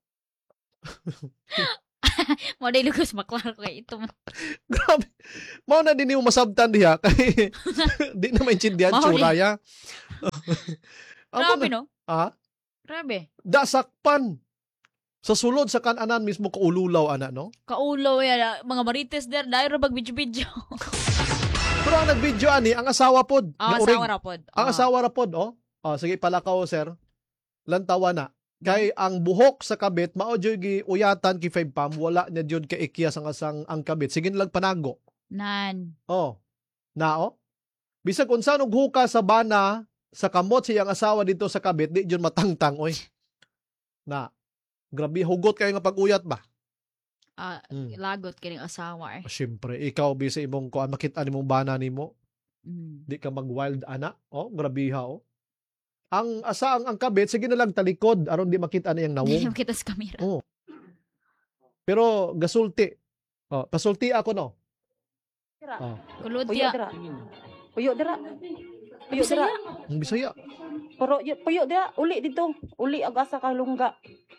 Mo day lugos maklar ko kay ito. Grabe. Mao na din yung masabtan diha kay di na maintindihan Mao tsura ya. Grabe no? Ah, Grabe. dasakpan. Sa sulod sa kananan mismo kaululaw ana no. Kaulo ya mga marites der dayo ra bag video. Pero ang nagvideo ani ang asawa pod. Ah, nga uring. asawa ra pod. Ang asawa ra pod oh. Oh, sige palakaw sir. Lantawa na. Kay ang buhok sa kabit mao jud gi uyatan ki 5 pam wala niya jud kay ikiya sang asang ang kabit. Sige lang panago. Nan. Oh. Nao? Bisag unsa og huka sa bana sa kamot siyang asawa dito sa kabit, di jud matangtang oy. Na. Grabe hugot kayo nga pag-uyat ba? Lagot kining asawa eh. Siyempre, ikaw bisa imong kuan makita nimong bana nimo, Mm. di ka mag-wild ana. Oh, grabe ha oh. Ang ang kabit sige na lang talikod aron di makita na yang Hindi nawong. mo kita sa kamera. Oh. Pero gasulti. Oh, pasulti ako no. Oh, Kulod Puyo ya. dira. Puyo dira. Puyo dira. ang Bisaya. Pero puyo dira uli dito. Uli ag asa ka lungga.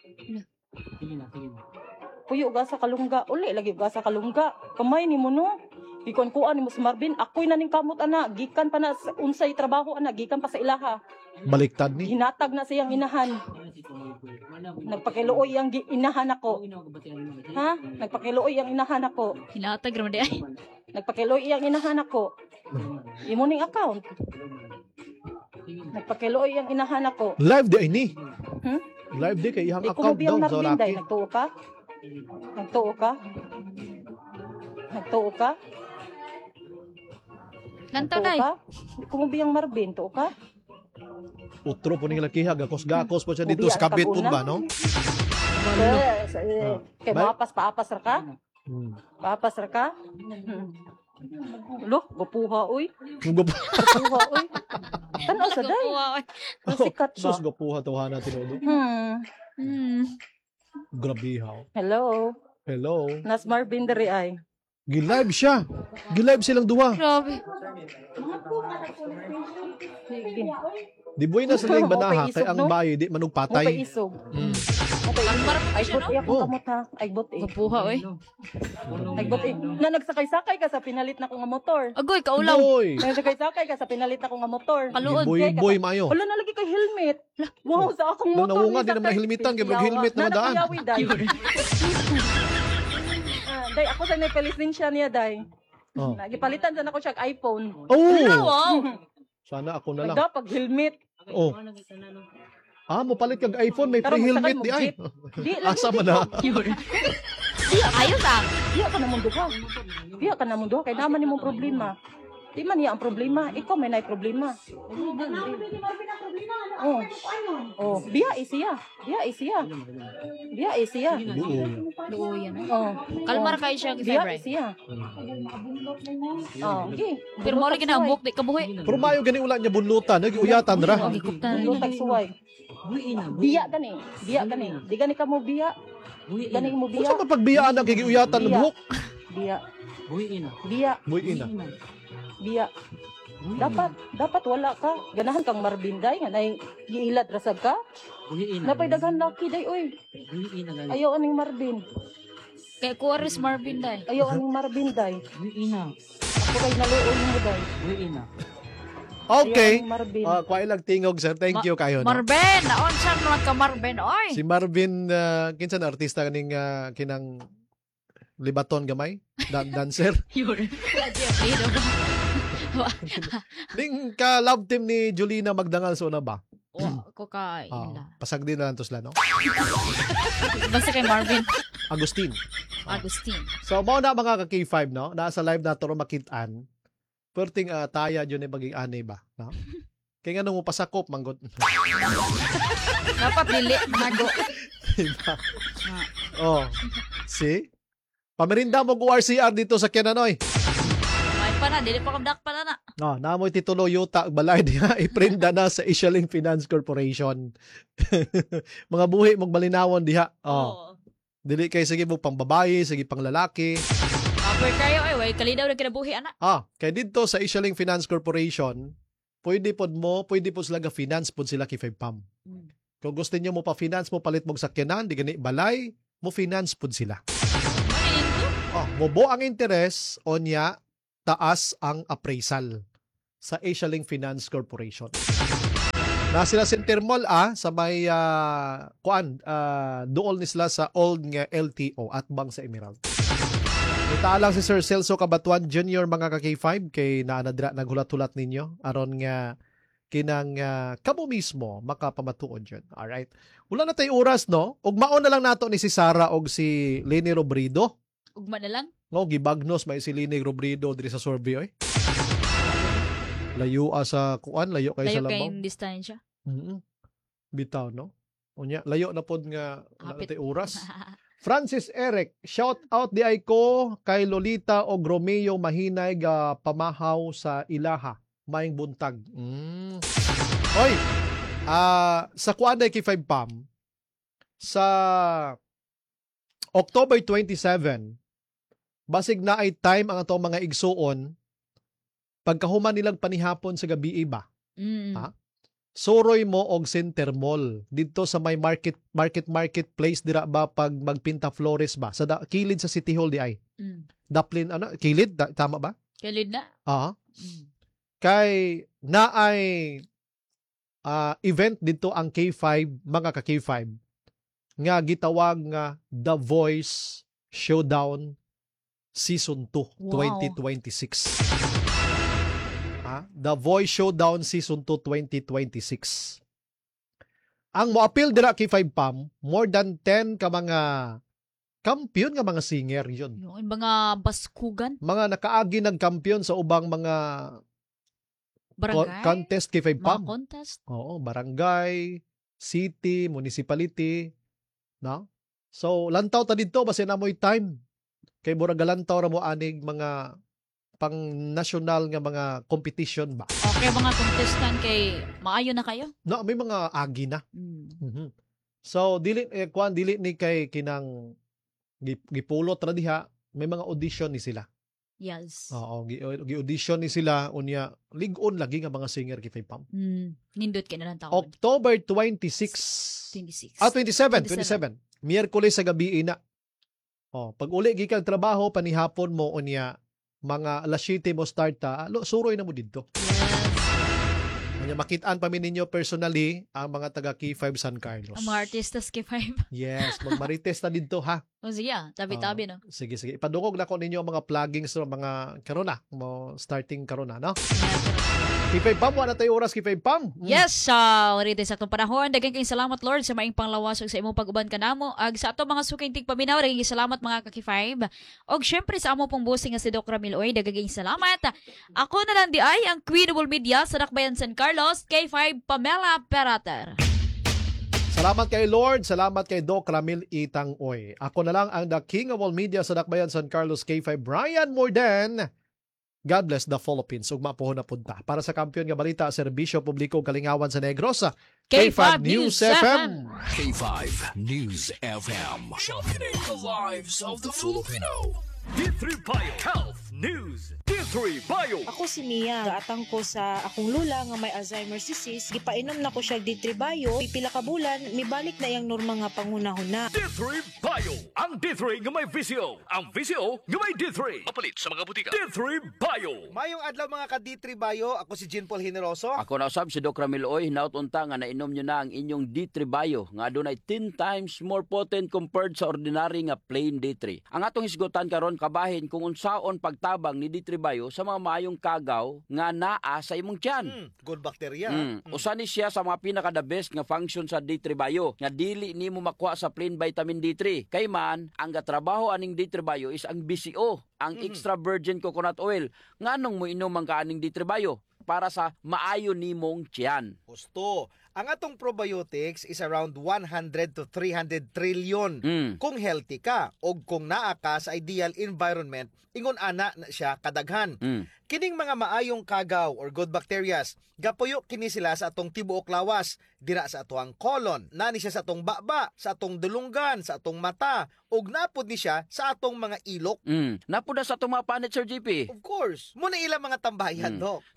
Puyo ag asa ka lungga. Uli lagi ag asa ka lungga. Kamay nimo no. Ikon kuan nimo si Marvin. Ako'y naning kamot ana. Gikan pa na sa unsay trabaho ana. Gikan pa sa ilaha. Baliktad ni. Hinatag na siyang inahan. Nagpakiluoy ang inahan ako. Ha? Nagpakiluoy ang inahan ako. Hinatag ra man di ay. Nagpakiluoy ang inahan ako. Imo ning account. Nagpakiluoy ang inahan ako. Live di ay ni. Hmm? Live di kay ihang Di ko account daw mabiyang sa Marvin day. laki. Nagtuo ka? Nagtuo ka? Nagtuo ka? Lantaw Nagtuo day. ka? Di ko mabiyang Marvin. Tuo ka? Utro po ning laki gakos-gakos po siya dito Ubiya sa kabit ang po kaguna. ba no? Kay Bay- maapas paapas ra ka? Hmm. Paapas ra ka? Lo, gupuha oy. Gupo. Gupuha oy. Tanaw sa day. Ang sikat ba? Sus gapuha tawhana tinudo. Hmm. Grabe ha. Hello. Hello. Nas Marvin diri ay. Gi-live siya. Gi-live silang duha. Grabe. Sige. Di boy na sa ling banaha Okay, kay isog, ang no? bayi di Mo manugpatay. kay isog. Mm. Okay. Kalmar pa Ay siya but no. akong Oh. kamot ha. Ay but eh. Gapuha oy. Ay but eh. Na nagsakay-sakay ka sa pinalit na ko nga motor. Agoy kaulaw. Boy. Nagsakay-sakay ka sa pinalit na ko nga motor. Kaluod. Boy mayo. Wala na lagi kay helmet. Wow, sa akong Nung motor. nawunga, di naman helmetan, kay mag helmet na madaan. Nanakuyawi, day. Day, ako sa nagkalisensya niya, day. Oh. Nagipalitan sa ako siya iPhone. Oh. Wow. Sana ako na lang. Nagdapag helmet. Oh. Ah, mo palit kag iPhone, may Pero free masakan helmet mo, di ay. jeep. Di lang. Asa man na. Ayos ah. Diya ka na mong duha. Diya ka na mong duha. Kaya naman yung problema. Di man niya ang problema. Ikaw may naay problema. Oh. Oh, biya isiya. Biya isiya. Biya isiya. Luoyan. Oh. Kalmar kay siya Biya February. isiya. Oh, okay. Pero mo rin ginahambok di kabuhi. Pero mayo gani ulan niya bunlutan, nagiuyatan ra. Oh, gikuptan. Lutag suway. Biya gani. Biya gani. Di gani ka mo biya. Gani mo biya. Unsa man pagbiyaan ang gigiuyatan ng buhok? Biya. Biya. Boy ina. Biya. Dapat wala ka. Ganahan kang Marbinday nga nay giilad rasag ka. Napay daghan laki day oy. Ayaw aning Marvin. Kay Kuwaris Marvin day. Ayaw aning Marbinday. Ako kay naluoy mo day. Ayaw Okay. aning Marvin. Kuha ilang tingog sir. Thank you kayo. No? Marvin, naon siya naman ka Marvin oy. Si Marvin, kinsa na artista kaning kinang libaton gamay? Dancer? Ding ka love team ni Julina Magdangal so na ba? Wa ko ka Ah, ila. pasagdi na lang to sila, no? Basta kay Marvin Agustin. Agustin. So, mao na mga ka-K5, no? Nasa live na to makitaan. Perting taya yun yung maging ani ba? No? Kaya nga nung mo pasakop, manggot. Dapat dili nago. Diba? Oh. See? Pamerinda mo RCR dito sa Kiananoy. May pa na, dili pa kabdak pa na. No, namoy titulo yuta balay diha iprinda na sa Ishaling Finance Corporation. Mga buhi mong balinawon diha. Oh. Dili kay sige mo pang babae, sige pang lalaki. Apoy kayo ay way kalidaw na kinabuhi ana. Kay dito sa Ishaling Finance Corporation, pwede po sila ga-finance po sila kay 5 pam. Kung gusto niyo mo pa-finance mo palit mong sakyanan, di gani balay, mo finance po sila. Mobo ang interest, onya, taas ang appraisal sa Asialink Finance Corporation. Na sila sa Intermall sa may duol ni sila sa old nga LTO at bang sa Emerald. Itaalang si Sir Celso Cabatuan Jr. mga ka-K5 kay naanadra naghulat-hulat ninyo aron nga kinang kamo mismo makapamatuod yun. Alright. Wala na tayo oras, no? Ugmaon na lang nato ni si Sara og si Leni Robredo. Ugma na lang. No, gibagnos may si Leni Robredo diri sa survey, oy. Layo sa kuan, layo kay sa Layo Labaw. kay distansya. Bitaw, no? Unya, layo na pod nga wala na Hapit. tayo oras. Francis Eric, shout out di ay ko kay Lolita o Romeo Mahinay ga pamahaw sa Ilaha, maing buntag. Oy, sa kuanday kay 5 pam, sa October 27, basig na ay time ang atong mga igsuon, pagkahuman nilang panihapon sa gabi iba. Ha? Suroy mo og Center Mall dito sa may marketplace dira ba pag magpinta Flores ba sa kilid sa City Hall di ay. Daplin kilid tama ba? Kilid na. Kay naay event dito ang K5 mga ka K5 nga gitawag nga The Voice Showdown Season 2 Wow. 2026. The Voice Showdown Season 2 2026. Ang moapil dira kay 5 pam, more than 10 ka mga kampiyon nga mga singer yun. Yung mga baskugan, Mga nakaagi ng kampiyon sa ubang mga barangay, contest kay 5 mga pam. contest. Oo, barangay, city, municipality, no? So lantaw ta didto basi na mo'y time. Kay murag galantaw ra mo anig mga pang national nga mga competition ba. Okay, mga contestant kay maayo na kayo? No, may mga agi na. So dili ni kay kinang gipulot ra diha, may mga audition ni sila. Yes. Oo, gi-audition ni sila unya lig-on lagi nga mga singer kay 5 pam. Nindot ka na lang taon. October 26. 26. 27. Miyerkules sa gabi ina. Pag uli gikan trabaho panihapon mo unya mga alas 7 mo start suroy na mo dito. Yes. Unya makitaan pa mi ninyo personally ang mga taga K5 San Carlos. Ang mga artistas kay 5. Yes, magmarites na dito ha. O sige, tabi-tabi no. Sige. Ipadungog na ko ninyo ang mga pluggings sa mga karona. Mo starting karona, no? K5 Pam, wala tayo oras K5 Pam. Yes, orito sa atong panahon. Daghang kayong salamat Lord sa maing panglawas ug sa imong pag-uban kanamo. Ag sa ato mga suking tigpaminaw, daghang salamat mga kaki-5. Og syempre sa amo pong bossing nga si Doc Ramil Oy, daghang salamat. Ako na lang di ay ang Queenable Media sa Dakbayan San Carlos, K5 Pamela Perater. Salamat kay Lord, salamat kay Doc Ramil Itang Oy. Ako na lang ang the King of all media sa Dakbayan San Carlos, K5 Brian Morden. God bless the Philippines. Ug mapuhon na punta. Para sa kampiyon nga balita, serbisyo publiko Kalingawan sa Negros, K5 News FM. K5 News FM. Sharpening the lives of the Filipino. D3 Bio Health News. D3 Bio. Ako si Mia, gaatang ko sa akong lula nga may Alzheimer's disease, gipainom na ko siya D3 Bio, pipila ka bulan, mibalik na yang norma nga pangunahuna. D3 Bio. Ang D3 nga may visyo. Ang visyo nga may D3. Mapalit sa mga butika. D3 Bio. Mayong adlaw mga ka-D3 Bio, ako si Jean Paul Generoso. Ako na usab si Doc Ramil Oy, nautunta nga nainom nyo na ang inyong D3 Bio nga adunay 10 times more potent compared sa ordinary nga plain D3. Ang atong hisgutan karon kabahin kung unsaon pagtabang ni D3 Bio sa mga maayong kagaw nga naa sa imong tiyan. Good bacteria. Usa ni siya sa mga pinaka-the best nga function sa D3 Bio nga dili nimo makuha sa plain vitamin D3. Kay man, ang gatrabaho aning D3 Bio is ang BCO, ang extra virgin coconut oil. Nganong mo inom ang kaaning D3 Bio? Para sa maayo nimong tiyan. Gusto. Ang atong probiotics is around 100 to 300 trillion. Kung healthy ka o kung naa ka sa ideal environment, ingon ana na siya kadaghan. Kining mga maayong kagaw or good bacterias, gapuyo kini sila sa atong tibuok lawas, dira sa atong colon, nani siya sa atong baba, sa atong dulunggan, sa atong mata, ug napod ni siya sa atong mga ilok. Napod na sa atong mga panit, Sir GP. Of course, muna ilang mga tambayan, Doc. 100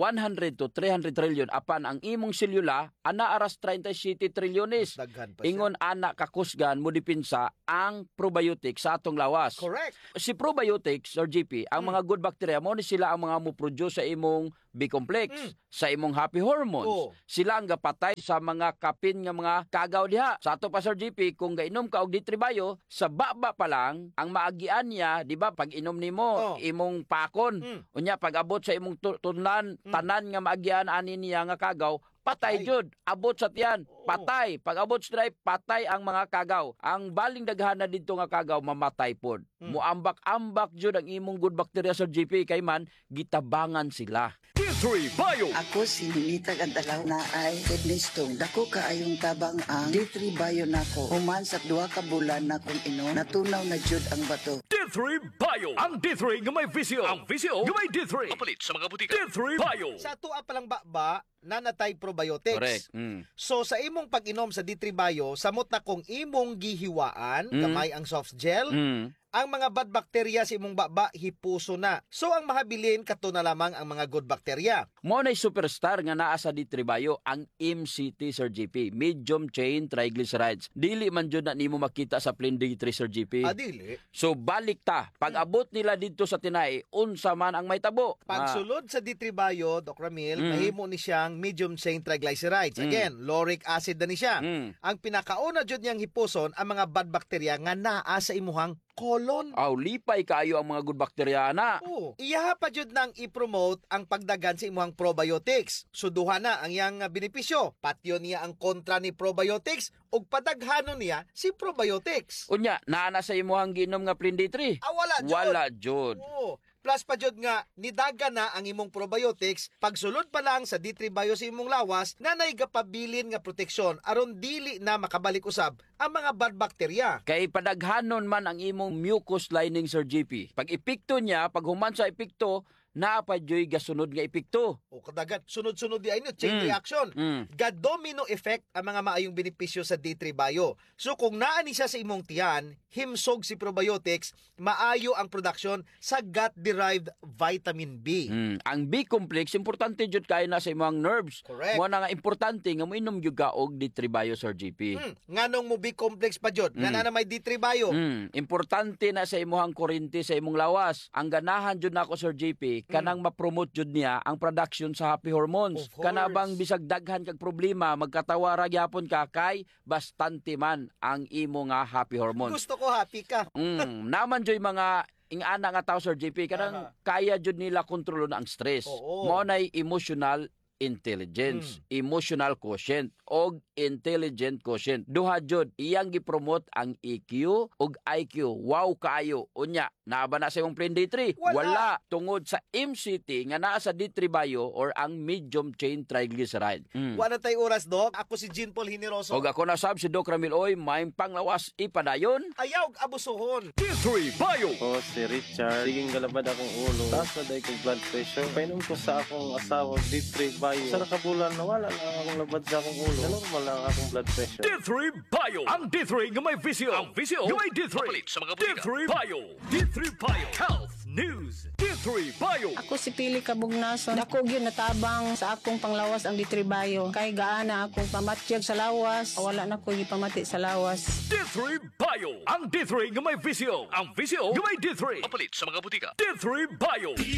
200 to 300 trillion apan ang imong selula ana aras 37 trilyones. Daghan pa siya. Ingon anak kakusgan mo dipinsa ang probiotics sa atong lawas. Correct. Si probiotics or GP, ang mga good bacteria mo ni sila ang mga mo produce sa imong B-complex, sa imong happy hormones. Oo. Sila ang gapatay sa mga kapin nga mga kagaw diha. Sa ato pa Sir GP, kung gainom ka og D3 sa baba pa lang ang maagian niya, di ba? Pag inom nimo imong pakon, unya pag abot sa imong tunan, tanan nga maagian ani niya nga kagaw, patay jud, abot sa tiyan, patay. Pag abot sa drive, patay ang mga kagaw. Ang baling daghana dito nga kagaw, mamatay pod. Muambak-ambak jud ang imong good bacteria sa GP kay man gitabangan sila. D3 Bio. Ako si Ninita Gandalaw na ay kidney stone. Dako kaayong tabang ang D3 Bio nako. Human sa 2 ka bulan na kung inom, natunaw na jud ang bato. D3 Bio. Ang D3 nga may visio. Ang visio nga may D3. Mapalit sa mga butika. D3 Bio. Sa tuwa pa lang ba nanatay probiotics. Correct. So sa imong pag-inom sa D3 Bio, samot na kung imong gihiwaan, kamay ang soft gel, ang mga bad bacteria sa imong baba hipuso na. So ang mahabilin kato na lamang ang mga good bacteria. Mo na superstar nga naa sa D3 Bio ang MCT Sir GP, medium chain triglycerides. Dili man jud na nimo makita sa plain D3 Sir GP. Adili. So balik ta, pag abot nila dito sa tinay, unsa man ang may tabo. Pagsulod sa D3 Bio, Doc Ramil, mahimo ni siyang medium chain triglycerides. Again, lauric acid na ni siya. Ang pinakauna jud niyang hipuson ang mga bad bacteria nga naa sa imuhang colon. Lipay kaayo ang mga good bacteria na. Iyaha pa jud nang i-promote ang pagdagan sa imuhang probiotics. Suduha na ang iyang benepisyo. Patyo niya ang kontra ni probiotics ug padaghanon niya si probiotics. Unya, naa na sa imuhang ginom nga plain D3? Wala jud. Wala jud. Plus pa jud nga nidaga na ang imong probiotics pagsulod pa lang sa D3 Bio sa imong lawas na naigapabilin nga proteksyon aron dili na makabalik usab ang mga bad bacteria. Kay padaghanon man ang imong mucus lining Sir GP. Pag epekto niya, pag human sa epekto, naa pa joy gasunod nga epekto. Kadagat sunod-sunod di ay chain reaction. Ga-domino effect ang mga maayong benepisyo sa D3 Bio. So kung naa ni siya sa imong tiyan, himsog si probiotics, maayo ang production sa gut-derived vitamin B. Ang B-complex, importante jud kay na sa imong nerves. Correct. Mo na nga importante nga moinom jud ka og D3 Bio Sir GP. Nganong mo B-complex pa jud? Nga na may D3 Bio. Importante na sa imong kurente sa imong lawas. Ang ganahan jud nako Sir GP, kanang ma-promote jud niya ang production sa happy hormones. Kana bang bisag daghan kag problema, magkatawara gyapon ka kay bastante man ang imo nga happy hormones. Gusto ko happy ka. Naman joy mga ingana nga tao Sir JP kanang kaya jud nila kontrolon ang stress. Mo nay emotional intelligence, emotional quotient og intelligent quotient. Duha jud iyang gipromote ang EQ og IQ. Wow kaayo. Unya, naa ba na sa imong plain D3? Wala. Tungod sa MCT nga naa sa D3 Bio or ang medium chain triglyceride. Wala tay oras, Doc. Ako si Jean Paul Hineroso. Og ako na sab si Doc Ramil Oy, may panglawas ipadayon. Ayaw abusuhon. D3 Bio. Ako si Richard. Siging galabad akong ulo. Taas na dahil kong blood pressure. Painom ko sa akong asawa D3 Bio. Sa nakabulan na wala na akong labad sa akong ulo. Normal lang akong blood pressure. D3 Bio. Ang D3 nga may visio. Ang visio nga may D3. Mapalit sa mga butika. D3 Bio. D3 Bio. Health News. D3 Bio. Ako si Pili Kabugnason. Dako gyud natabang sa akong panglawas ang D3 Bio. Kay gaana akong pamatyag sa lawas. Wala na ko gipamati sa lawas. D3 Bio. Ang D3 nga may visio. Ang visio nga may D3. Mapalit sa mga butika. D3 Bio.